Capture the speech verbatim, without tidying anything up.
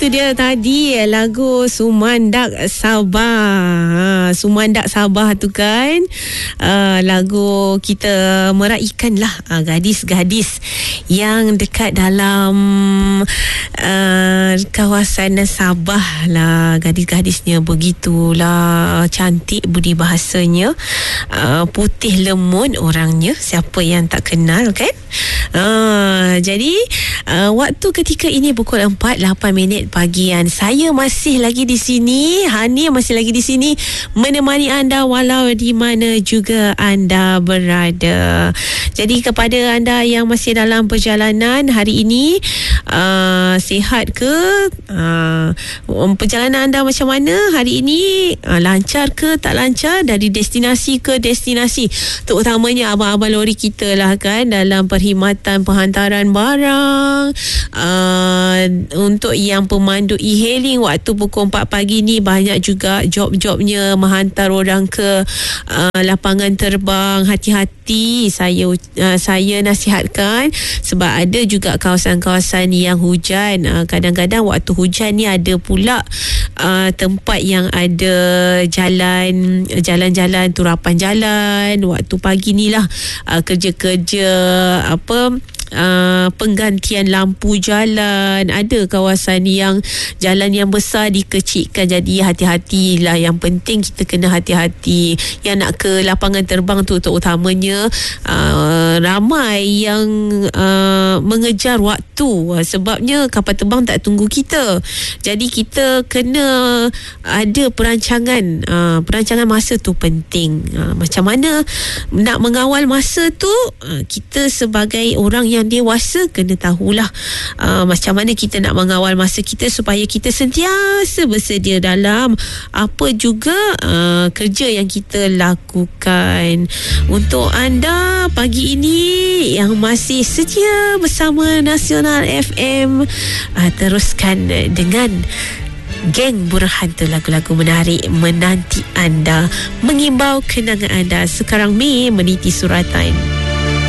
itu dia tadi lagu Sumandak Sabah. Ha, Sumandak Sabah tu kan uh, lagu kita meraihkan lah uh, gadis-gadis yang dekat dalam uh, kawasan Sabah lah. Gadis-gadisnya begitulah cantik budi bahasanya, uh, putih lemun orangnya, siapa yang tak kenal kan. Uh, jadi uh, waktu ketika ini pukul empat lapan minit pagian. Saya masih lagi di sini, Hani masih lagi di sini menemani anda walau di mana juga anda berada. Jadi kepada anda yang masih dalam perjalanan hari ini, uh, sihat ke? Uh, perjalanan anda macam mana hari ini? Uh, lancar ke tak lancar? Dari destinasi ke destinasi, terutamanya abang-abang lori kita lah kan, dalam perkhidmatan penghantaran barang. Uh, untuk yang pemandu e-hailing waktu pukul empat pagi ni banyak juga job-jobnya menghantar orang ke uh, lapangan terbang. Hati-hati, saya uh, saya nasihatkan, sebab ada juga kawasan-kawasan yang hujan. Uh, kadang-kadang waktu hujan ni ada pula uh, tempat yang ada jalan jalan-jalan turapan jalan waktu pagi ni lah, uh, kerja-kerja apa Uh, penggantian lampu jalan. Ada kawasan yang jalan yang besar dikecilkan, jadi hati-hatilah. Yang penting kita kena hati-hati. Yang nak ke lapangan terbang tu terutamanya uh, ramai yang uh, mengejar waktu, uh, sebabnya kapal terbang tak tunggu kita. Jadi kita kena ada perancangan. uh, perancangan masa tu penting. uh, macam mana nak mengawal masa tu, uh, kita sebagai orang yang dewasa kena tahulah uh, macam mana kita nak mengawal masa kita supaya kita sentiasa bersedia dalam apa juga uh, kerja yang kita lakukan. Untuk anda pagi ini yang masih setia bersama Nasional F M, uh, teruskan dengan Geng Burhan tu, lagu-lagu menarik menanti anda, mengimbau kenangan anda. Sekarang Mi meniti suratan.